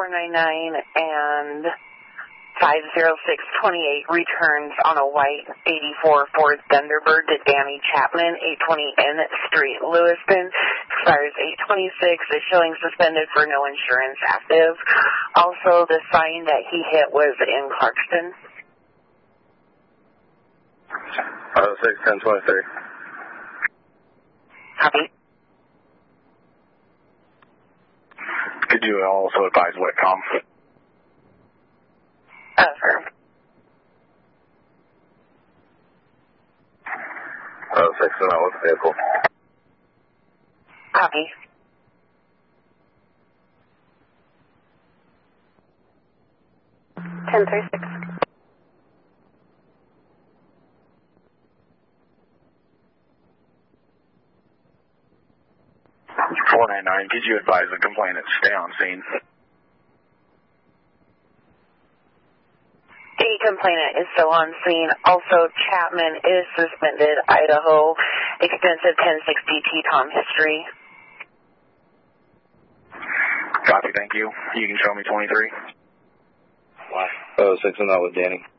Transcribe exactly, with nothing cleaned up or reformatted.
four nine nine and five zero six two eight returns on a white eighty-four Ford Thunderbird to Danny Chapman, eight twenty N Street, Lewiston. Expires eight twenty-six. Is showing suspended for no insurance active. Also, the sign that he hit was in Clarkston. oh six ten twenty-three. Copy. Could you also advise Whitcomb? Affirm. oh six and that was vehicle. Copy. ten thirty-six. four nine nine, could you advise the complainant stay on scene? The complainant is still on scene. Also, Chapman is suspended. Idaho, extensive ten sixty T-Tom history. Copy, thank you. You can show me twenty-three. oh six and that was Danny.